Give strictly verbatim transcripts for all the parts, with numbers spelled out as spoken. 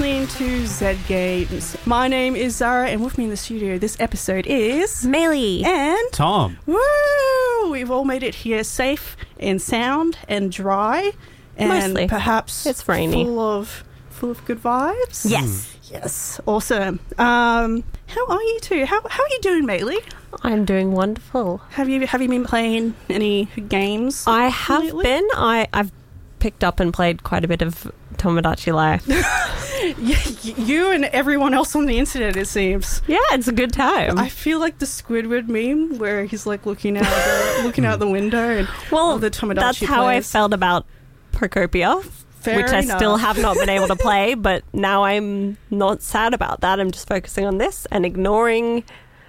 listening to Zed Games. My name is Zara, and with me in the studio this episode is... Melee. And... Tom. Woo! We've all made it here safe and sound and dry. And Mostly. perhaps... It's rainy. Full of, full of good vibes. Yes. Yes. Awesome. Um, how are you two? How, how are you doing, Melee? I'm doing wonderful. Have you have you been playing any games? I have lately? been. I, I've picked up and played quite a bit of Tomodachi Life. Y- you and everyone else on the internet, it seems. Yeah, it's a good time. I feel like the Squidward meme where he's like looking out the, looking out the window and well, all the Tomodachi that's how players. I felt about Procopia, Fair which I enough. still have not been able to play, but now I'm not sad about that. I'm just focusing on this and ignoring...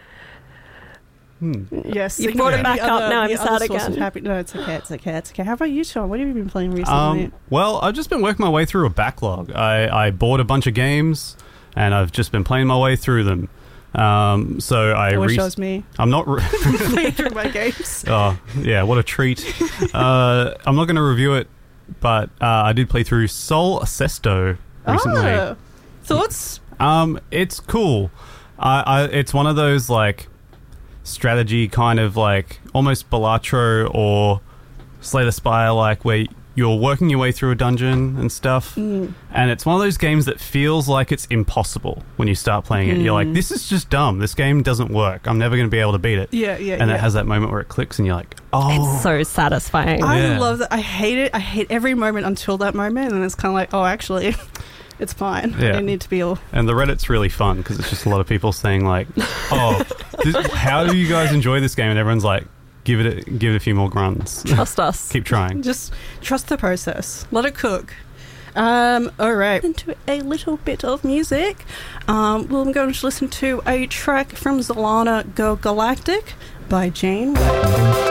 Hmm. Yes, You the- brought it the back up, other- now I'm the other sad source of again. happy- no, it's okay, it's okay, it's okay. How about you, Sean? What have you been playing recently? Um, well, I've just been working my way through a backlog. I, I bought a bunch of games, and I've just been playing my way through them. Um, so I, I wish re- that was me I'm not. Re- playing through my games. oh, yeah, what a treat. uh, I'm not going to review it, but uh, I did play through Sol Sesto recently. Oh. Thoughts? Um, it's cool. I, I, it's one of those like strategy kind of like almost Balatro or Slay the Spire, like where you're working your way through a dungeon and stuff, Mm. and it's one of those games that feels like it's impossible when you start playing it. You're like, this is just dumb. This game doesn't work. I'm never going to be able to beat it. Yeah, yeah, And yeah. it has that moment where it clicks, and you're like, oh, It's so satisfying. I Yeah. love that. I hate it. I hate every moment until that moment, and it's kind of like, oh, actually, it's fine. I Yeah. don't need to be all... And the Reddit's really fun because it's just a lot of people saying like, "Oh, this, how do you guys enjoy this game?" And everyone's like, "Give it, a, give it a few more grunts. Trust us. Keep trying." Just trust the process. Let it cook. Um, all right. Into a little bit of music. Um, we're going to listen to a track from Zalana Go Galactic by Jane Webb.